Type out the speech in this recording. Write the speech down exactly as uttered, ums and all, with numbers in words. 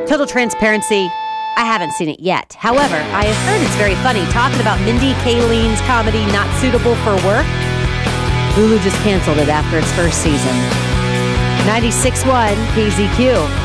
Total transparency, I haven't seen it yet. However, I have heard it's very funny talking about Mindy Kaling's comedy Not Suitable for Work. Hulu just canceled it after its first season. ninety-six point one K Z Q.